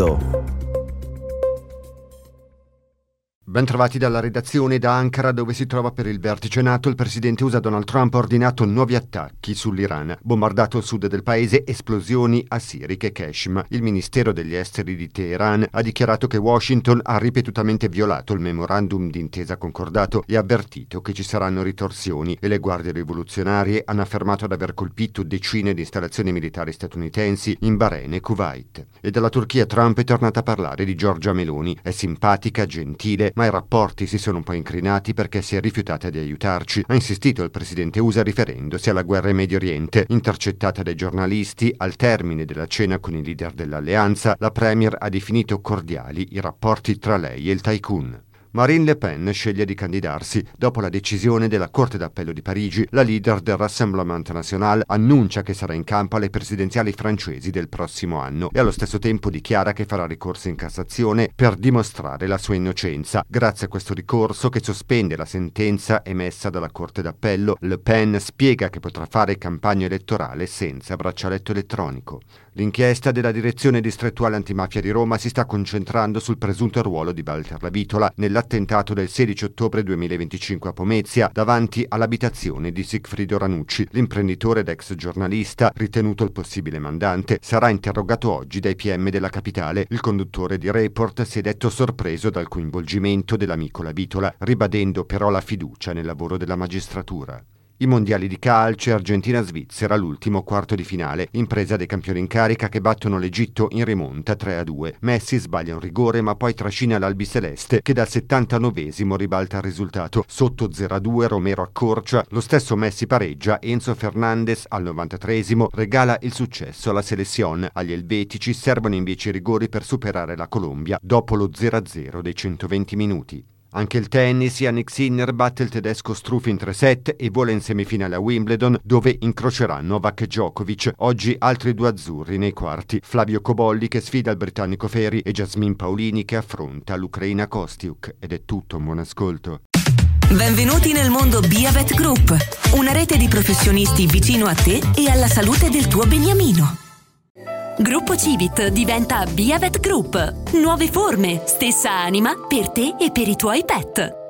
mondo. Ben trovati dalla redazione da Ankara, dove si trova per il vertice NATO. Il presidente USA Donald Trump ha ordinato nuovi attacchi sull'Iran. Bombardato il sud del paese, esplosioni a Sirik e Kashmir. Il ministero degli esteri di Teheran ha dichiarato che Washington ha ripetutamente violato il memorandum d'intesa concordato e ha avvertito che ci saranno ritorsioni, e le guardie rivoluzionarie hanno affermato di aver colpito decine di installazioni militari statunitensi in Bahrain e Kuwait. E dalla Turchia Trump è tornato a parlare di Giorgia Meloni. È simpatica, gentile, ma i rapporti si sono un po' incrinati perché si è rifiutata di aiutarci, ha insistito il presidente USA riferendosi alla guerra in Medio Oriente. Intercettata dai giornalisti al termine della cena con i leader dell'alleanza, la premier ha definito cordiali i rapporti tra lei e il tycoon. Marine Le Pen sceglie di candidarsi. Dopo la decisione della Corte d'Appello di Parigi, la leader del Rassemblement National annuncia che sarà in campo alle presidenziali francesi del prossimo anno e allo stesso tempo dichiara che farà ricorso in Cassazione per dimostrare la sua innocenza. Grazie a questo ricorso, che sospende la sentenza emessa dalla Corte d'Appello, Le Pen spiega che potrà fare campagna elettorale senza braccialetto elettronico. L'inchiesta della Direzione Distrettuale Antimafia di Roma si sta concentrando sul presunto ruolo di Walter Lavitola nell'attentato del 16 ottobre 2025 a Pomezia davanti all'abitazione di Sigfrido Ranucci. L'imprenditore ed ex giornalista, ritenuto il possibile mandante, sarà interrogato oggi dai PM della capitale. Il conduttore di Report si è detto sorpreso dal coinvolgimento dell'amico Lavitola, ribadendo però la fiducia nel lavoro della magistratura. I mondiali di calcio, Argentina-Svizzera, l'ultimo quarto di finale, impresa dei campioni in carica che battono l'Egitto in rimonta 3-2. Messi sbaglia un rigore ma poi trascina l'albiceleste che dal 79esimo ribalta il risultato. Sotto 0-2 Romero accorcia, lo stesso Messi pareggia, Enzo Fernandez al 93esimo regala il successo alla Selección. Agli elvetici servono invece i rigori per superare la Colombia dopo lo 0-0 dei 120 minuti. Anche il tennis, Jannik Sinner batte il tedesco Struff in 3 set e vola in semifinale a Wimbledon, dove incrocerà Novak e Djokovic. Oggi altri due azzurri nei quarti: Flavio Cobolli che sfida il britannico Ferry e Jasmine Paolini che affronta l'ucraina Kostiuk. Ed è tutto, un buon ascolto. Benvenuti nel mondo Biavet Group, una rete di professionisti vicino a te e alla salute del tuo beniamino. Gruppo Civit diventa Biavet Group. Nuove forme, stessa anima per te e per i tuoi pet.